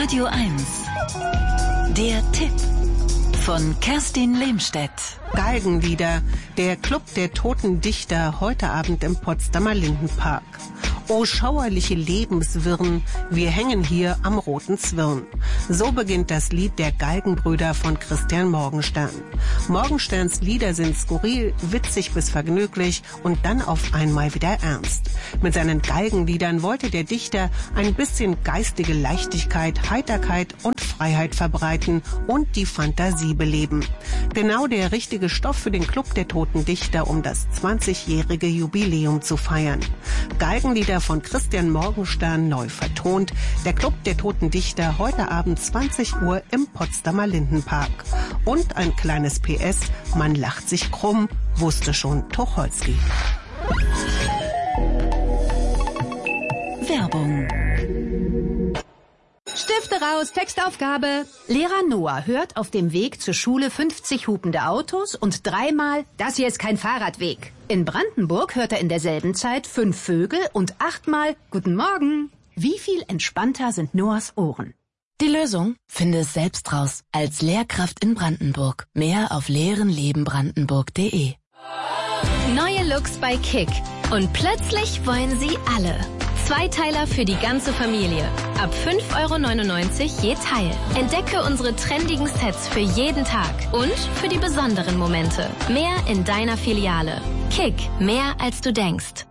Radio 1. Der Tipp von Kerstin Lehmstedt. Galgenlieder, der Club der Toten Dichter, heute Abend im Potsdamer Lindenpark. O schauerliche Lebenswirren, wir hängen hier am roten Zwirn. So beginnt das Lied der Galgenbrüder von Christian Morgenstern. Morgensterns Lieder sind skurril, witzig bis vergnüglich und dann auf einmal wieder ernst. Mit seinen Galgenliedern wollte der Dichter ein bisschen geistige Leichtigkeit, Heiterkeit und Freiheit verbreiten und die Fantasie beleben. Genau der richtige Stoff für den Club der Toten Dichter, um das 20-jährige Jubiläum zu feiern. Galgenlieder von Christian Morgenstern neu vertont. Der Club der Toten Dichter heute Abend 20 Uhr im Potsdamer Lindenpark. Und ein kleines PS, man lacht sich krumm, wusste schon Tucholsky. Werbung. Stifte raus, Textaufgabe. Lehrer Noah hört auf dem Weg zur Schule 50 hupende Autos und 3-mal, das hier ist kein Fahrradweg. In Brandenburg hört er in derselben Zeit 5 Vögel und 8-mal, guten Morgen. Wie viel entspannter sind Noahs Ohren? Die Lösung? Finde es selbst raus. Als Lehrkraft in Brandenburg. Mehr auf lehrenlebenbrandenburg.de. Neue Looks bei Kick. Und plötzlich wollen sie alle. Zweiteiler für die ganze Familie. Ab 5,99 € je Teil. Entdecke unsere trendigen Sets für jeden Tag und für die besonderen Momente. Mehr in deiner Filiale. Kick, mehr als du denkst.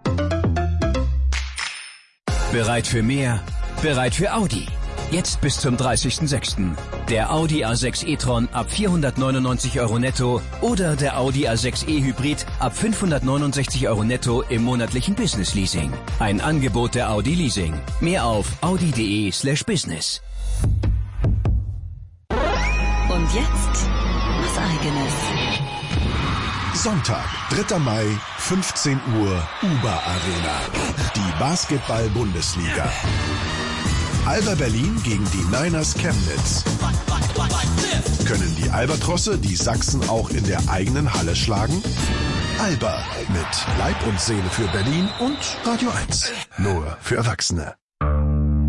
Bereit für mehr? Bereit für Audi. Jetzt bis zum 30.06. Der Audi A6 e-tron ab 499 € netto oder der Audi A6 e-Hybrid ab 569 € netto im monatlichen Business Leasing. Ein Angebot der Audi Leasing. Mehr auf audi.de/business. Und jetzt was Eigenes. Sonntag, 3. Mai, 15 Uhr, Uber Arena. Die Basketball-Bundesliga. Alba Berlin gegen die Niners Chemnitz. Können die Albatrosse die Sachsen auch in der eigenen Halle schlagen? Alba mit Leib und Seele für Berlin und Radio 1. Nur für Erwachsene.